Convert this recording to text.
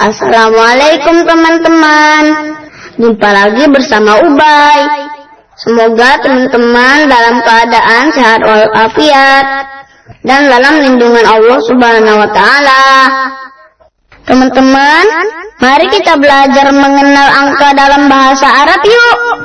Assalamualaikum teman-teman. Jumpa lagi bersama Ubay. Semoga teman-teman dalam keadaan sehat walafiat dan dalam lindungan Allah Subhanahu wa taala. Teman-teman, mari kita belajar mengenal angka dalam bahasa Arab yuk.